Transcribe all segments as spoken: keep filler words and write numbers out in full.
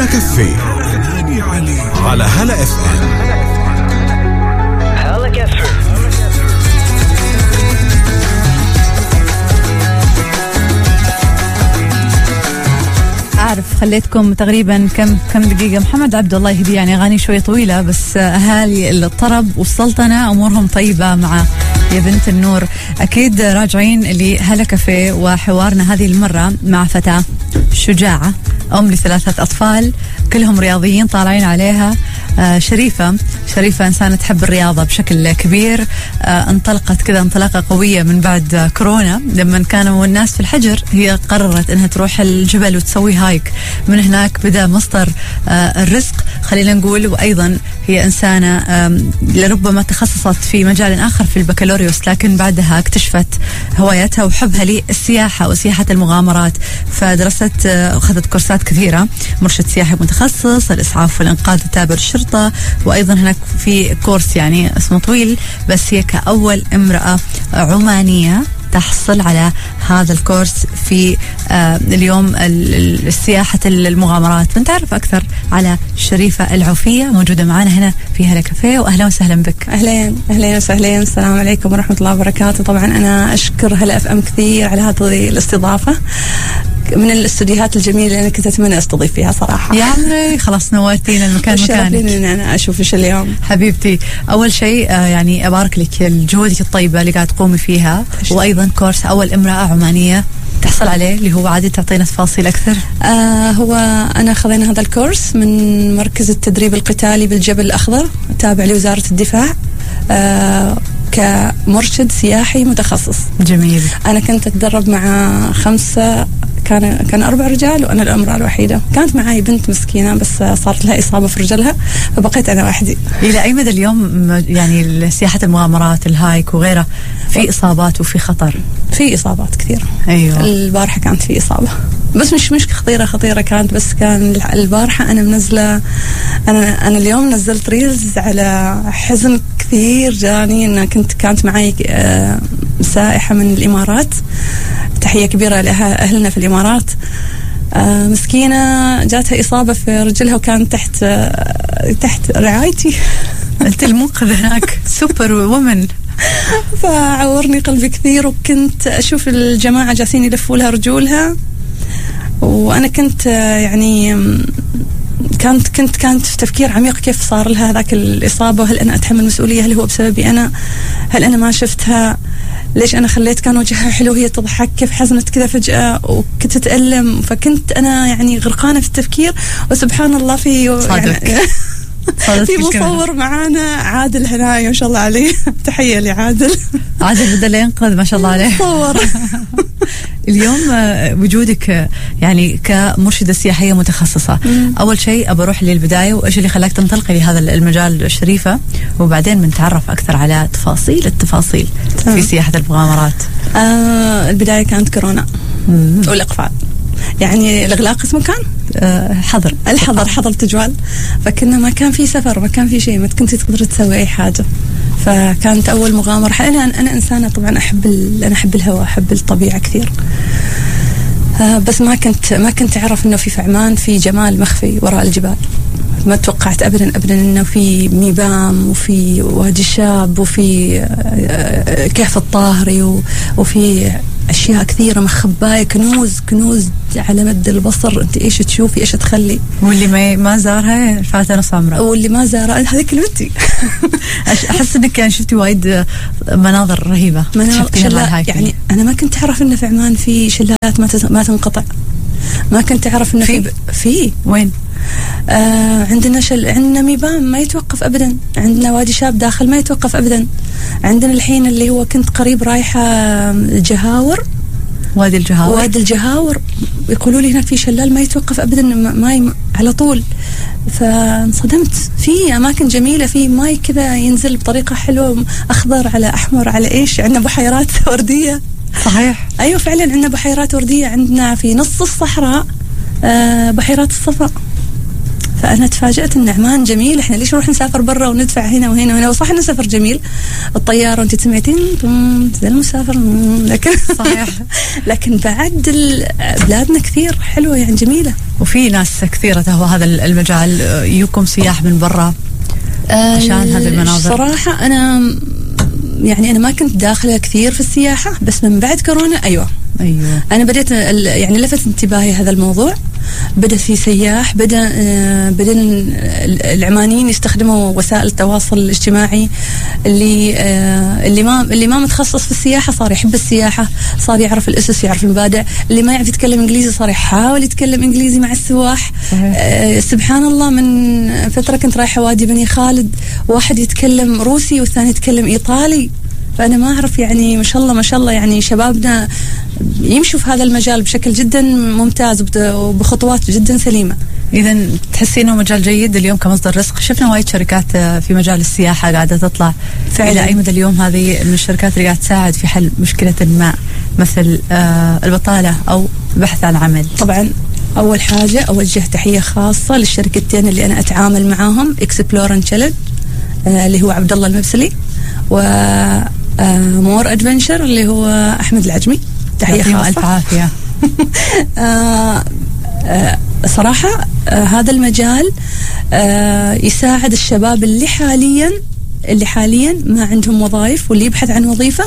كافيه على هلا اف ام. هلا كافيه. أعرف خليتكم تقريبا كم كم دقيقة محمد عبد الله يهدي، يعني أغاني شوي طويلة، بس أهالي الطرب والسلطنة أمورهم طيبة مع يا بنت النور. أكيد راجعين لهلا كافيه، وحوارنا هذه المرة مع فتاة شجاعة، أم لثلاثة أطفال كلهم رياضيين طالعين عليها. آه شريفة شريفة إنسانة تحب الرياضة بشكل كبير. آه انطلقت كذا انطلاقة قوية من بعد كورونا، لما كانوا الناس في الحجر هي قررت أنها تروح الجبل وتسوي هايك. من هناك بدأ مصدر آه الرزق خلينا نقول. وأيضا هي إنسانة آه لربما تخصصت في مجال آخر في البكالوريوس، لكن بعدها اكتشفت هوايتها وحبها للسياحة وسياحة المغامرات، فدرست آه أخذت كورسات كثيرة، مرشد سياحي متخصص، الإسعاف والإنقاذ التابع للشرطة، وأيضا هناك في كورس يعني اسمه طويل، بس هي كأول امرأة عمانية تحصل على هذا الكورس في آه اليوم السياحة المغامرات. بنتعرف أكثر على شريفة العوفية، موجودة معنا هنا في هلا كافيه، وأهلا وسهلا بك. أهلين أهلين وسهلين، السلام عليكم ورحمة الله وبركاته. طبعا أنا أشكر هلا اف ام كثير على هذه الاستضافة، من الاستوديوهات الجميلة اللي كنت أتمنى أستضيف فيها صراحة. يا عمري خلاص نورتينا المكان مكانك. إن أنا أشوفش اليوم حبيبتي. أول شيء آه يعني أبارك لك جهودك الطيبة اللي قاعد تقومي فيها، وأيضا كورس أول امرأة عمانية تحصل عليه اللي هو عادي تعطينا تفاصيل أكثر. آه هو أنا خذينا هذا الكورس من مركز التدريب القتالي بالجبل الأخضر، تابع لوزارة الدفاع، آه كمرشد سياحي متخصص. جميل. أنا كنت أتدرب مع خمسة، كان كان أربع رجال وأنا الأمرأة الوحيدة. كانت معي بنت مسكينة بس صارت لها إصابة في رجلها فبقيت أنا وحدي. إلى أي مدى اليوم يعني سياحة المغامرات الهايك وغيره في إصابات وفي خطر؟ في إصابات كثيرة. أيوة. البارحة كانت في إصابة، بس مش مش خطيرة خطيرة كانت، بس كان البارحة أنا منزلة، أنا أنا اليوم نزلت ريلز على حزن كثير جاني. إن كنت كانت معي سائحة من الإمارات، تحية كبيرة لأهلنا في الإمارات. آه مسكينة جاتها إصابة في رجلها وكانت تحت آه تحت رعايتي. أنت المنقذ هناك، سوبر وومن. فعورني قلبي كثير، وكنت أشوف الجماعة جالسين يلفوا لها رجولها، وأنا كنت آه يعني كانت كنت كانت في تفكير عميق، كيف صار لها ذاك الإصابة، وهل أنا أتحمل مسؤولية، هل هو بسببي أنا، هل أنا ما شفتها، ليش أنا خليت كان وجهها حلو وهي تضحك، كيف حزنت كذا فجأة وكنت تتألم. فكنت أنا يعني غرقانة في التفكير، وسبحان الله في يعني في مصور معانا عادل هنايا ما شاء الله عليه، تحية لعادل. عادل بدأ ينقذ ما شاء الله عليه. مصور. اليوم وجودك يعني كمرشدة سياحية متخصصة، مم. أول شيء أبى أروح للبداية، وإيش اللي خلاك تنطلقي لهذا المجال الشريفة، وبعدين بنتعرف أكثر على تفاصيل التفاصيل مم. في سياحة المغامرات. آه البداية كانت كورونا مم. والإقفال، يعني الإغلاق اسمه كان آه حظر الحظر حظر تجوال، فكنا ما كان في سفر، ما كان في شيء، ما كنت تقدر تسوي أي حاجة. فكانت أول مغامرة. أنا أنا إنسانة طبعا أحب أنا أحب الهواء، أحب الطبيعة كثير، آه بس ما كنت ما كنت أعرف إنه في عمان في جمال مخفي وراء الجبال. ما توقعت أبدا أبدا إنه في ميبام وفي وادي الشاب وفي آه كهف الطاهري وفي أشياء كثيرة مخباية، كنوز كنوز على مد البصر. أنت إيش تشوفي إيش تخلي. واللي ما ما زارها فاتها نص عمره، واللي ما زارها هذه كلمتي. أحس إنك يعني شفتي وايد مناظر رهيبة. مناظر يعني أنا ما كنت أعرف إن في عمان في شلالات ما ما تنقطع، ما كنت أعرف إنه في في وين. آه عندنا شل عندنا ميبام ما يتوقف أبدا، عندنا وادي شاب داخل ما يتوقف أبدا، عندنا الحين اللي هو كنت قريب رايحة الجهاور، وادي الجهاور وادي الجهاور يقولوا لي هناك في شلال ما يتوقف أبدا، ماي على طول. فانصدمت في أماكن جميلة، في ماي كذا ينزل بطريقة حلوة، أخضر على أحمر على إيش. عندنا بحيرات وردية. صحيح. أيوة فعلا عندنا بحيرات وردية. عندنا في نص الصحراء آه بحيرات الصفا. فأنا تفاجأت إن عمان جميل، إحنا ليش نروح نسافر برا وندفع هنا وهنا وهنا؟ وصح إن السفر جميل، الطيارة وأنت سمعتين زي المسافر، لكن صحيح لكن بعد بلادنا كثير حلوة يعني جميلة، وفي ناس كثيرة تهوى هذا المجال، يجوكم سياح من برا عشان هذه المناظر. صراحة أنا يعني أنا ما كنت داخلة كثير في السياحة، بس من بعد كورونا أيوة أيوة أنا بديت يعني لفت انتباهي هذا الموضوع. بدأ في سياح، بدأ بدأ العمانيين يستخدموا وسائل التواصل الاجتماعي، اللي اللي ما اللي ما متخصص في السياحة صار يحب السياحة، صار يعرف الأسس، يعرف المبادئ. اللي ما يعرف يتكلم إنجليزي صار يحاول يتكلم إنجليزي مع السواح. آه سبحان الله، من فترة كنت رايحة وادي بني خالد، واحد يتكلم روسي والثاني يتكلم إيطالي. فأنا ما أعرف يعني ما شاء الله ما شاء الله يعني شبابنا يمشوا في هذا المجال بشكل جدا ممتاز وبخطوات جدا سليمة. إذا تحسينه مجال جيد اليوم كمصدر رزق؟ شفنا وايد شركات في مجال السياحة قاعدة تطلع فعلا. إلى أي مدى اليوم هذه من الشركات اللي قاعدة تساعد في حل مشكلة ما، مثل آه البطالة أو بحث عن عمل؟ طبعا أول حاجة أوجه تحية خاصة للشركتين اللي أنا أتعامل معاهم، إكسبلور أند تشالنج آه اللي هو عبد الله المبسلي، و مور ادفنشر اللي هو احمد العجمي. تحيه خاصه. الف عافيه. آه آه صراحه آه هذا المجال آه يساعد الشباب اللي حاليا اللي حاليا ما عندهم وظائف واللي يبحث عن وظيفه.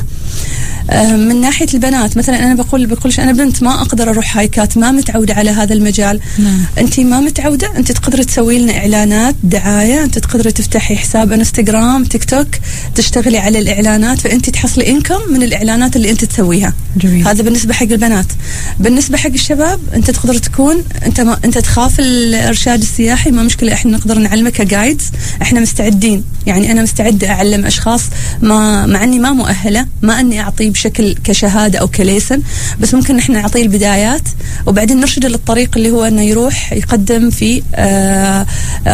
من ناحية البنات مثلا، أنا بقول بقولش أنا بنت ما أقدر أروح هايكات، ما متعودة على هذا المجال. نعم. أنت ما متعودة، أنت تقدري تسوي لنا إعلانات دعاية، أنت تقدري تفتحي حساب انستغرام تيك توك تشتغلي على الإعلانات، فأنت تحصلي إنكم من الإعلانات اللي أنت تسويها. جميل. هذا بالنسبة حق البنات. بالنسبة حق الشباب، أنت تقدر تكون أنت ما أنت تخاف الإرشاد السياحي، ما مشكلة، إحنا نقدر نعلمك كجايدز، إحنا مستعدين. يعني أنا مستعدة أعلم أشخاص ما مع إني ما مؤهلة، ما إني أعطيه بشكل كشهادة أو كليسن، بس ممكن نحن نعطيه البدايات وبعدين نرشده للطريق اللي هو أنه يروح يقدم في آآ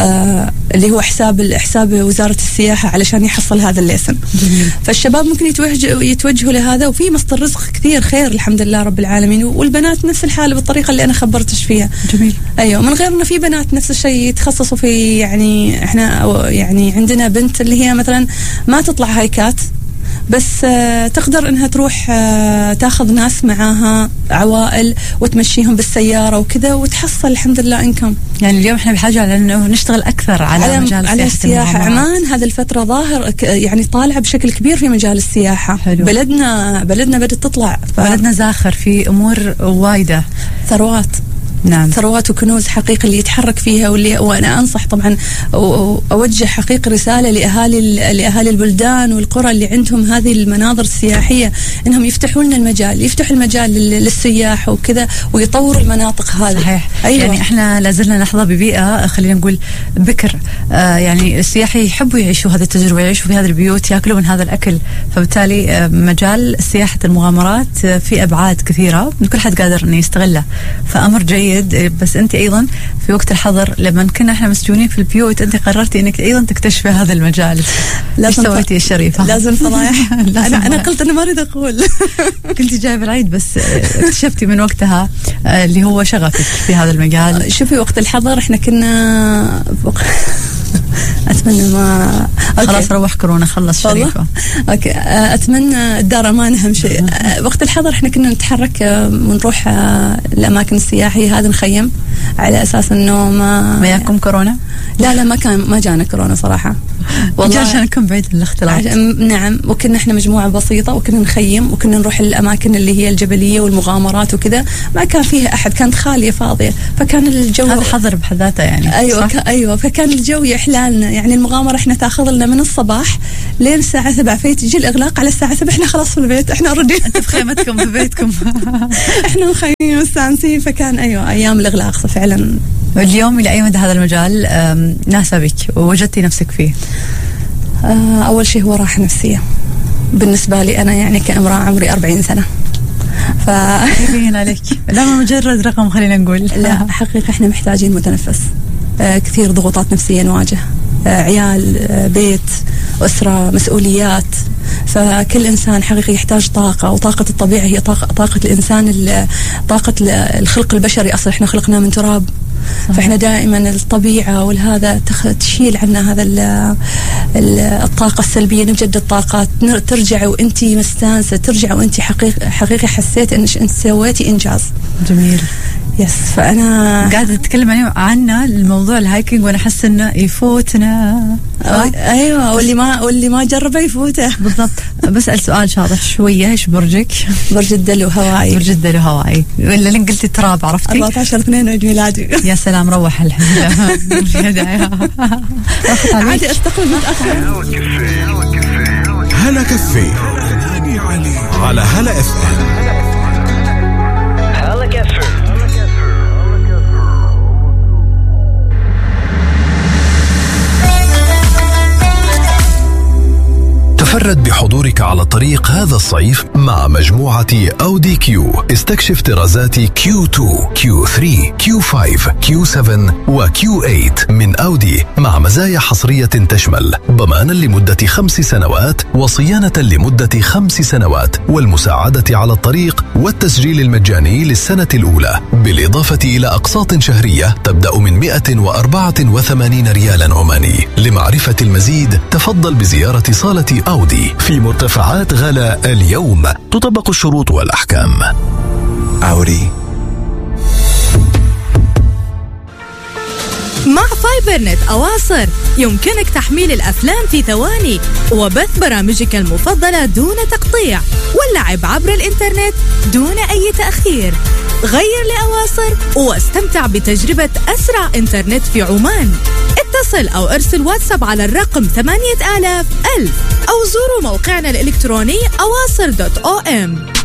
آآ اللي هو حساب حساب وزارة السياحة علشان يحصل هذا الليسن. جميل. فالشباب ممكن يتوجهوا يتوجهوا لهذا، وفي مصدر رزق كثير خير الحمد لله رب العالمين. والبنات نفس الحالة بالطريقة اللي أنا خبرتش فيها. جميل. أيوة، من غير إنه في بنات نفس الشيء يتخصصوا في، يعني إحنا يعني عندنا بنت اللي هي مثلا ما تطلع هايكات، بس آه تقدر انها تروح آه تاخذ ناس معاها عوائل وتمشيهم بالسياره وكذا وتحصل الحمد لله انكم. يعني اليوم احنا بحاجه على انه نشتغل اكثر على, على مجال على السياحه. عمان هذه الفتره ظاهر يعني طالعه بشكل كبير في مجال السياحه. حلو. بلدنا بلدنا بدت تطلع، ف... بلدنا زاخر في امور وايده، ثروات. نعم. ثروات وكنوز حقيقي اللي يتحرك فيها، واللي وانا انصح طبعا اوجه حقيقي رساله لاهالي لاهالي البلدان والقرى اللي عندهم هذه المناظر السياحيه، انهم يفتحوا لنا المجال، يفتحوا المجال للسياح وكذا، ويطوروا المناطق هذه. صحيح. أيوة. يعني احنا لازلنا نحظى ببيئه خلينا نقول بكر، آه يعني السياحي يحبوا يعيشوا هذه التجربه، يعيشوا في هذه البيوت، ياكلوا من هذا الاكل. فبالتالي آه مجال سياحه المغامرات آه في ابعاد كثيره كل حد قادر انه يستغلها، فامر جيد. بس انت ايضا في وقت الحظر لما كنا احنا مسجونين في البيوت، انت قررتي انك ايضا تكتشفي هذا المجال. لازم سويتي الشريفه؟ لازم فضايح. انا انا قلت انا ما اريد اقول. كنتي جايبه العيد، بس اكتشفتي من وقتها اللي هو شغفك في هذا المجال. شوفي وقت الحظر احنا كنا اتمنى ما خلاص روح كورونا خلص شريفه. اوكي اتمنى الدار امان اهم شيء. وقت الحظر احنا كنا نتحرك ونروح الاماكن السياحيه هذا، نخيم على اساس انه ما ما ياكم كورونا. لا لا ما كان ما جانا كورونا صراحه والله، عشان نكون بعيد من الاختلاط. نعم. وكنا احنا مجموعه بسيطه وكنا نخيم وكنا نروح الاماكن اللي هي الجبليه والمغامرات وكذا، ما كان فيها احد، كانت خاليه فاضيه، فكان الجو هذا حظر بحد ذاته يعني. ايوه ك... ايوه فكان الجو يحلالنا. يعني المغامره احنا تاخذ لنا من الصباح لين الساعه سبعة، فيجي الاغلاق على الساعه سبعة، احنا خلاص في البيت، احنا اوريدي انت في خيمتكم في بيتكم. احنا مخيمين مستانسين. فكان ايوه ايام الاغلاق فعلا. واليوم الى اي مدى هذا المجال ناسبك ووجدتي نفسك فيه؟ اول شيء هو راحه نفسيه بالنسبه لي انا، يعني كامراه عمري أربعين سنه. ف يبين عليك لا مجرد رقم خلينا نقول. لا حقيقه احنا محتاجين متنفس. آه كثير ضغوطات نفسيه نواجه، آه عيال، آه بيت، أسرة، مسؤوليات. فكل إنسان حقيقي يحتاج طاقة، وطاقة الطبيعة هي طاقة, طاقة الإنسان، طاقة الخلق البشري. أصلا إحنا خلقنا من تراب، فإحنا دائما الطبيعة والهذا تشيل عنا هذا ال ال الطاقة السلبية. نجدد طاقات، ترجع وأنتي مستانسة، ترجع وأنتي حقيقي حقيقي حسيت إنك أنت سويتي إنجاز. جميل. يس. فأنا قاعدة أتكلم عنه عنه الموضوع الهايكينج، وأنا أحس إنه يفوتنا. أيوة، واللي ما واللي ما جربه يفوته. بالضبط. بسأل سؤال شاطح شوية، إيش برجك؟ برج الدلو هواي. برج الدلو هواي، ولا اللي قلتي تراب، عرفتي؟ أربعة عشر اثنين عيد ميلادي. يا سلام، روح الحين. عادي أستقبل متأخر. هلا كافيه على هلا اف ام. هلا كافيه. تفرد بحضورك على الطريق هذا الصيف مع مجموعة أودي كيو. استكشف طرازات كيو اثنين، كيو ثلاثة، كيو خمسة، كيو سبعة وكيو ثمانية من أودي، مع مزايا حصرية تشمل ضمانا لمدة خمس سنوات وصيانة لمدة خمس سنوات والمساعدة على الطريق والتسجيل المجاني للسنة الأولى، بالإضافة إلى أقساط شهرية تبدأ من مئة وأربعة وثمانين ريالا عماني. لمعرفة المزيد تفضل بزيارة صالة أودي في مرتفعات غلا اليوم. تطبق الشروط والأحكام. أودي. مع فايبر نت أواصر يمكنك تحميل الأفلام في ثواني وبث برامجك المفضلة دون تقطيع واللعب عبر الإنترنت دون أي تأخير. غير لأواصر واستمتع بتجربة أسرع إنترنت في عمان. اتصل أو ارسل واتساب على الرقم ثمانية آلاف ألف أو زوروا موقعنا الإلكتروني أواصر دوت أو إم.